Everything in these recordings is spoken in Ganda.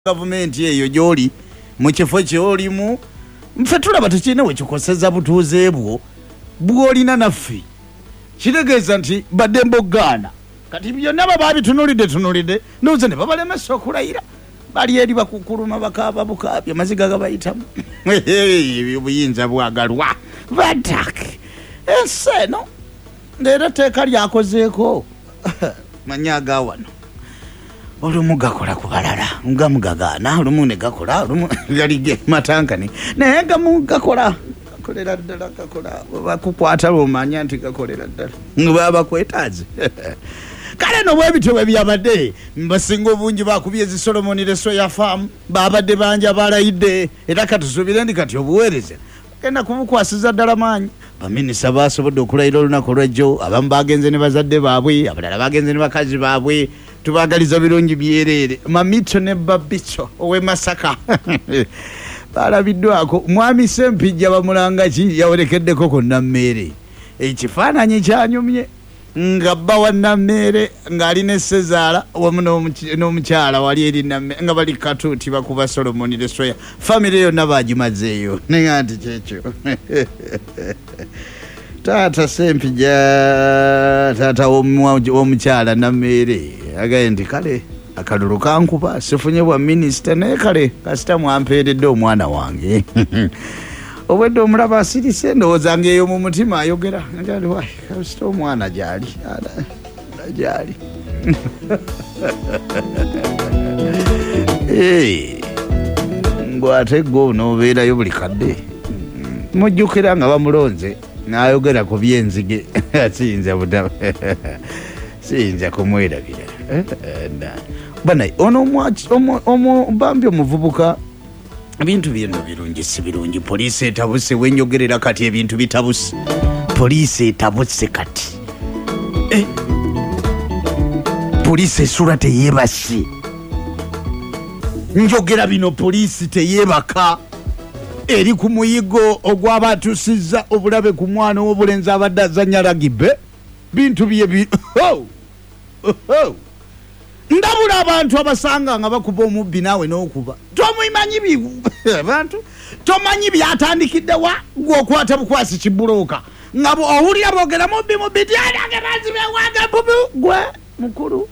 government eyo gyoli mu kifo kyolimu mfe tulaba tekirina wekikoseza butuuze bwolina naffe kitegeeza nti badde mbogaana kati byonna baba bitunulidde ndowooza ne babalemesa okulayira bali eri bakukuluma bakaaba bukaabya maziga gabayitamu obuyinza bwagalwa batake ensi eno leero teeka lyakozeeko manyaga wano olumu gakola ku balala ngamu gagaana olumu ne gakola olumu galige matankani naye gamu gakola gakolera ddala gakola bakukwata lwomanya nti gakolera ddala nga bakwetaaze kale no bwebityo bwe byabadde mbasinga obungi bakubye ezi Solomon Leso ya farm babadde bangi abalayidde era katusuubire ndi kati obuweereza genda kubukwasiza ddala maanyi baminisita basobodde okulayira olunaku lwejjo abamu bagenze ne bazadde baabwe abalala bagenze ne bakazi baabwe tubagaliza birungi byereere mamito ne babicho owe Masaka balabiddwako mwami Sempijja bamulanga ki yawerekeddeko ko Nammeere ekifaananyi kyanyumye nga bba wa Nammeere ng'ali ne Sezaala wamu n'omukyala wali eri Nammeere nga bali katuuti bakuba Solomon Leso famire yonna bagimazeeyo naye nti kyekyo taata Sempijja taata w'omukyala Nammeere agaye nti kale akalulu kankuba sifunye bwa minisita naye kale kasita mwampeeredde omwana wange obwedde omulaba asirise ndowooza ngaeyo mu mutima ayogera ngali wayi kasita omwana gyali mbw ate gwe noobeerayo buli kadde mujjukira nga bamulonze n'ayogera ku byenzige siyinza kumwerabira banaye ono omubambi omuvubuka ebintu byonna birungi si birungi poliisi etabuse wenjogerera kati ebintu bitabuse poliisi etabuse kati poliisi esula teyeebase njogera bino poliisi teyeebaka eri ku muyigo ogw'abatusizza obulabe ku mwana w'obulenzi abadde azannya ragibe bintu bye ndabula abantu abasanga nga bakuba omubbi naawe n'okuba tomumanyi abantu tomanyi byatandikidde wa gweokwata bukwasi kibulooka nga owulira boogera mubbi tyalage bazibewange gwe mukulu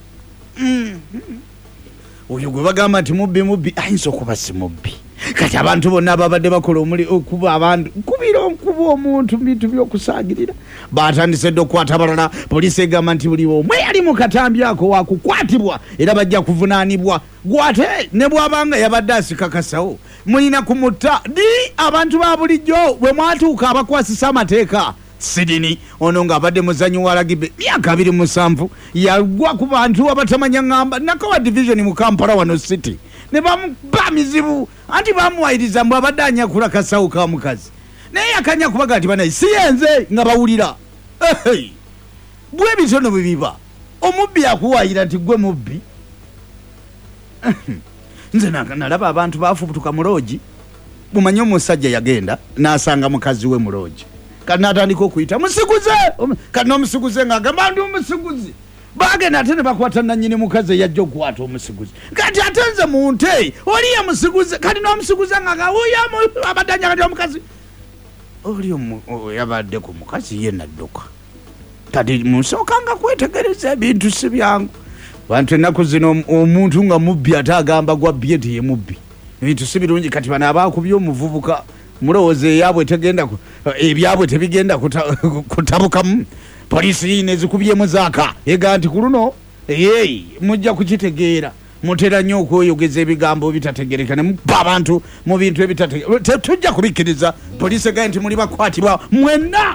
oyo gwe bagamba nti mubbi ayinza okuba si mubbi kati abantu bonna ababadde bakola omuli okuba abantu kubira okuba omuntu bintu by'okusaagirira batandise dde okukwata abalala poliisi egamba nti buli omwe yali mu katambi ako wakukwatibwa era bajja kuvunaanibwa gwate ne bw'abanga yabadde asikakasawo mulina kumutta di abantu ba bulijjo bwe mwatuuka abakwasisa amateeka sidini ono ng'abadde muzanyi wa ragibe myaka 27 yagwa ku bantu abatamanya ngamba nakawa division mu Kampala wano city ne bamuba mizibu anti bamuwayiriza mbu abadde anyakula kasawo ka mukazi naye yakanya kubaga nti banaye siyenze nga bawulira bwe bitono bwe biba omubbi akuwayira nti gwe mubbi nze nalaba abantu bafubutuka mu loogi bumanyi omusajja yagenda n'asanga mukazi we mu loogi kati n'atandika okuyita musiguze kati n'omusiguze ng'agamba ndi omusiguzi bagenda ate ne bakwata nannyini mukazi eyajja okukwata omusiguzi kati ate nze mu nte oliye musiguze kati n'omusiguze ng'agawuyamu abadde anyakati omukazi oli yabadde ku mukazi ye nadduka kati musookanga kwetegereza ebintu si byangu bantu ennaku zino omuntu nga mubbi ate agamba gwabbye tiye mubbi ebintu si birungi kati bano abaakubye omuvubuka mulowooza ebyabwe tebigenda kutabukamu poliisi yine ezikubyemu zaaka ega nti ku luno mujja kukitegeera mutera nnyo okweyogeza ebigambo bitategereka ne mubba abantu mu bintu ebitategereka tujja kubikkiriza poliisi egaye nti muli bakwatibwa mwenna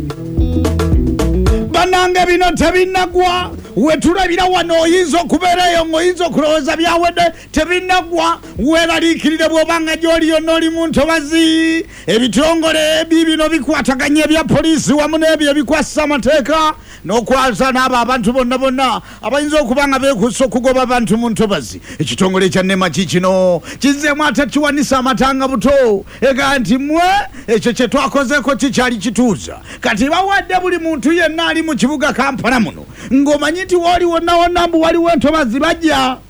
banange bino tebinnagwa wetulabira wano oyinza okubeerayo ng'oyinza okulowooza byawedde tebinnagwa weeraliikirire bw'obanga gy'oli yonna oli mu ntobazi ebitongole bino bikwataganya ebya poliisi wamu n'ebyo ebikwasisa amateeka n'okwasa n'abo abantu bonna abayinza okuba nga beekuusa okugoba abantu mu ntobazi ekitongole ekya NEMA kino kizzeemu ate kiwanisa amatanga buto ega nti mwe ekyo kye twakozeeko kikyali kituuza kati bawadde buli muntu yenna ali mu kibuga Kampala muno ng'omanyi nti wali wonna mbu waliwo entobazi bajja